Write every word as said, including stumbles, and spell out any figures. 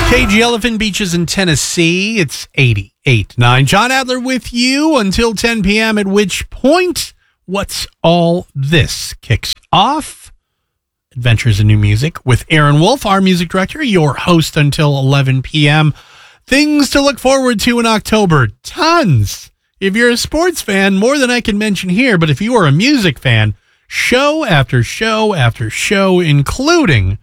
K G Elephant Beaches in Tennessee. It's eighty-eight point nine. John Adler with you until ten p.m., at which point, what's all this kicks off? Adventures in New Music with Aaron Wolf, our music director, your host until eleven p.m. Things to look forward to in October. Tons. If you're a sports fan, more than I can mention here, but if you are a music fan, show after show after show, including